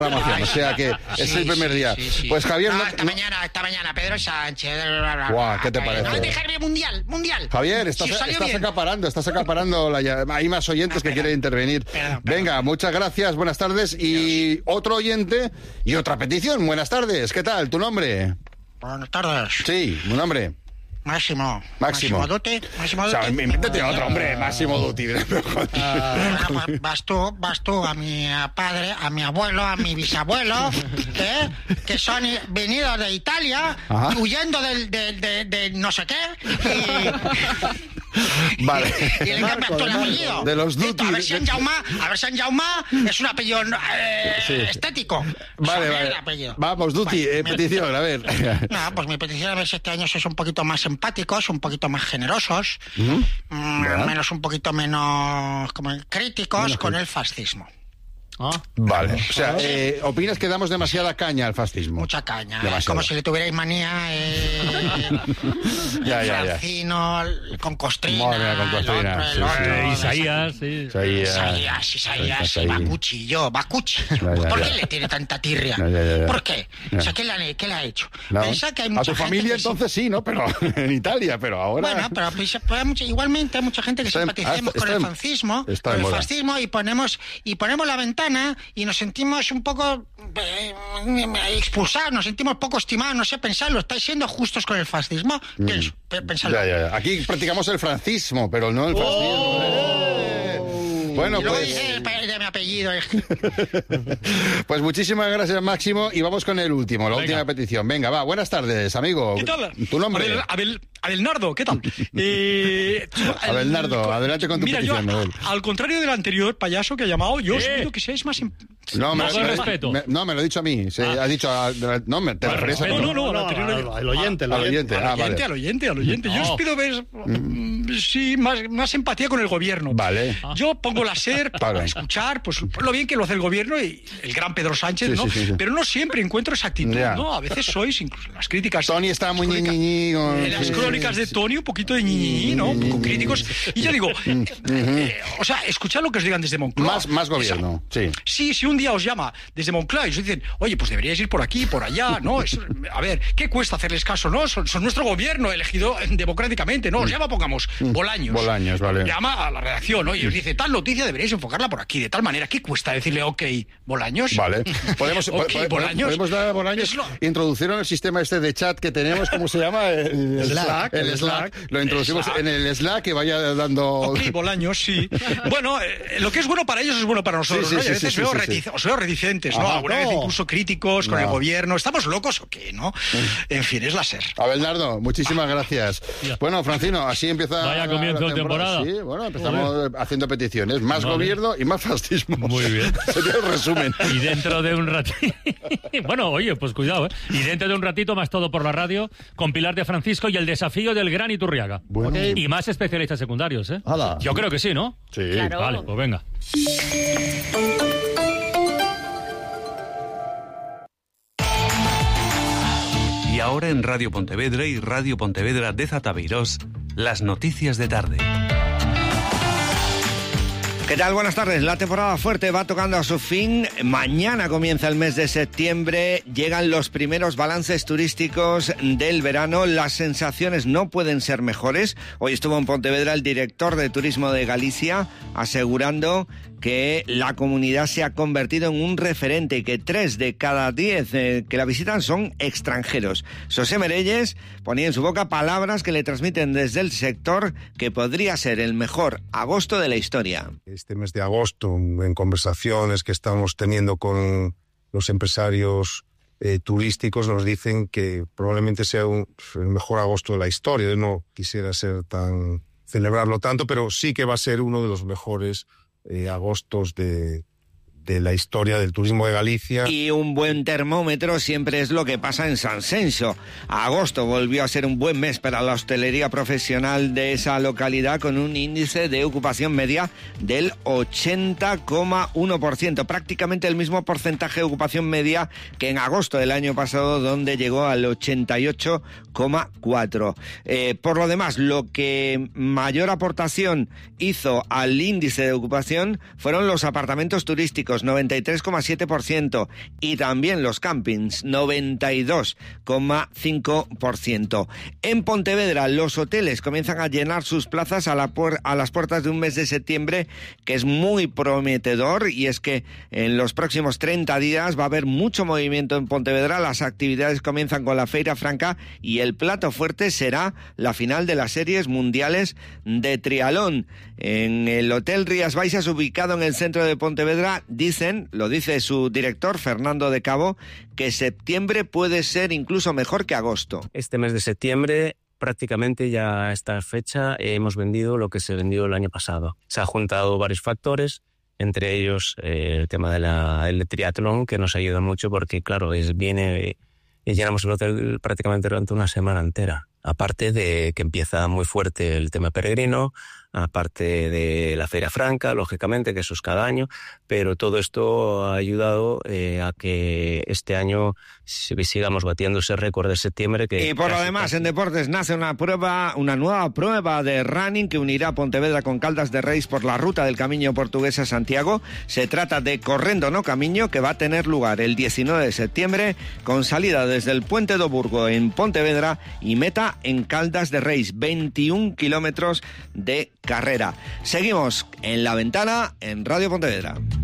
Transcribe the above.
O sea que es el primer día. Sí. Pues Javier... Esta mañana, Pedro Sánchez... Guau, ¿qué te parece? No dejarme mundial. Javier, estás acaparando. Hay más oyentes que quieren intervenir. Perdón. Venga, muchas gracias, buenas tardes. Y otro oyente y otra petición. Buenas tardes, ¿qué tal? ¿Tu nombre? Buenas tardes. Sí, un nombre. Máximo Dutti. O sea, invéntate otro, hombre, Máximo Dutti. Bueno, pues vas tú a mi padre, a mi abuelo, a mi bisabuelo, que son venidos de Italia, huyendo de no sé qué, Vale. y le cambia todo el apellido. De los Dutti. A ver si en Jaume es un apellido estético. Vale. Vamos, Dutti, petición, a ver. No, pues mi petición es este año sois un poquito más empáticos, un poquito más generosos, un poquito menos como críticos con el fascismo. Vale, o sea, ¿opinas que damos demasiada caña al fascismo? Mucha caña, Demasiado. como si le tuvierais manía Francino, con Costrina, Madre mía, con Costrina, el otro, Isaías, va cuchillo. ¿Por qué le tiene tanta tirria? ¿Por qué? O sea, ¿qué le ha hecho? No. Pensa que hay mucha a tu gente familia que entonces sí, ¿no? Pero en Italia, pero ahora... Bueno, pero igualmente hay mucha gente que simpaticemos con el fascismo, y ponemos la ventana y nos sentimos un poco expulsados, nos sentimos poco estimados, no sé, pensadlo, ¿estáis siendo justos con el fascismo? Pensadlo. Ya. Aquí practicamos el francismo, pero no el fascismo. Bueno, y luego pues... dice de mi apellido. Pues muchísimas gracias, Máximo, y vamos con el último, la última petición. Venga, va, buenas tardes, amigo. ¿Qué tal? ¿Tu nombre? Abelnardo, ¿qué tal? Abelnardo, adelante con tu petición. Mira, yo, al contrario del anterior payaso que ha llamado, yo os pido que seáis más... Más respeto. Me lo he dicho a mí. Ha dicho... te referías a... al oyente. Al oyente. Yo os pido ver más empatía con el gobierno. Vale. Yo pongo la SER para escuchar, pues lo bien que lo hace el gobierno y el gran Pedro Sánchez, ¿no? Sí. Pero no siempre encuentro esa actitud, ¿no? A veces sois, incluso en las críticas... Tony está muy ñiñiñi. En las crónicas de Tony, un poquito de ñiñiñi, ¿no? Un poco críticos. Y yo digo, o sea, escuchad lo que os digan desde Moncloa. Más gobierno, sí. Sí, si un día os llama desde Moncloa y os dicen, oye, pues deberíais ir por aquí, por allá, ¿no? A ver, ¿qué cuesta hacerles caso, no? Son nuestro gobierno elegido democráticamente, ¿no? Os llama, pongamos, Bolaños. Bolaños, vale. Llama a la redacción, ¿no? Y os dice, tal noticia deberíais enfocarla por aquí, de tal manera. ¿Qué cuesta decirle, ok, Bolaños? Vale. Podemos dar a Bolaños, introducieron el sistema este de chat que tenemos, ¿cómo se llama? El Slack. Lo introducimos en el Slack, que vaya dando... Ok, Bolaños, sí. Bueno, lo que es bueno para ellos es bueno para nosotros, ¿no? Y a veces os veo reticentes, ¿no? Alguna vez incluso críticos con el gobierno. ¿Estamos locos o qué, no? En fin, es la SER. Abelnardo, muchísimas gracias. Bueno, Francino, así empieza... Vaya comienzo de temporada. Sí, bueno, empezamos haciendo peticiones. Más gobierno y más fascismo. Muy bien. Sería el resumen. Y dentro de un ratito... Bueno, oye, pues cuidado, ¿eh? Y dentro de un ratito más todo por la radio, con Pilar de Francisco y el desafío del Gran Iturriaga. Bueno. Y más especialistas secundarios, ¿eh? ¡Hala! Yo creo que sí, ¿no? Sí. Claro. Vale, pues venga. Y ahora en Radio Pontevedra y Radio Pontevedra de Zatabeirós, las noticias de tarde. ¿Qué tal? Buenas tardes. La temporada fuerte va tocando a su fin. Mañana comienza el mes de septiembre. Llegan los primeros balances turísticos del verano. Las sensaciones no pueden ser mejores. Hoy estuvo en Pontevedra el director de Turismo de Galicia asegurando que la comunidad se ha convertido en un referente y que 3 de cada 10 que la visitan son extranjeros. José Merelles ponía en su boca palabras que le transmiten desde el sector que podría ser el mejor agosto de la historia. Este mes de agosto, en conversaciones que estamos teniendo con los empresarios turísticos, nos dicen que probablemente sea el mejor agosto de la historia. Yo no quisiera celebrarlo tanto, pero sí que va a ser uno de los mejores agostos de la historia del turismo de Galicia. Y un buen termómetro siempre es lo que pasa en San Senso. Agosto volvió a ser un buen mes para la hostelería profesional de esa localidad, con un índice de ocupación media del 80,1%, prácticamente el mismo porcentaje de ocupación media que en agosto del año pasado, donde llegó al 88,4%. Por lo demás, lo que mayor aportación hizo al índice de ocupación fueron los apartamentos turísticos, turísticos, 93,7%. Y también los campings, 92,5%. En Pontevedra, los hoteles comienzan a llenar sus plazas a las puertas de un mes de septiembre que es muy prometedor, y es que en los próximos 30 días va a haber mucho movimiento en Pontevedra. Las actividades comienzan con la Feira Franca y el plato fuerte será la final de las series mundiales de triatlón. En el Hotel Rías Baixas, ubicado en el centro de Pontevedra, lo dice su director, Fernando de Cabo, que septiembre puede ser incluso mejor que agosto. Este mes de septiembre, prácticamente ya a esta fecha, hemos vendido lo que se vendió el año pasado. Se han juntado varios factores, entre ellos el tema del triatlón, que nos ayuda mucho porque, claro, viene y llenamos el hotel prácticamente durante una semana entera. Aparte de que empieza muy fuerte el tema peregrino, aparte de la Feria Franca, lógicamente, que eso es cada año, pero todo esto ha ayudado a que este año sigamos batiendo ese récord de septiembre. Y por lo demás, en deportes nace una nueva prueba de running que unirá Pontevedra con Caldas de Reis por la ruta del Camiño Portugués a Santiago. Se trata de Correndo no Camiño, que va a tener lugar el 19 de septiembre con salida desde el Puente do Burgo en Pontevedra y meta en Caldas de Reis, 21 kilómetros de carrera. Seguimos en La Ventana en Radio Pontevedra.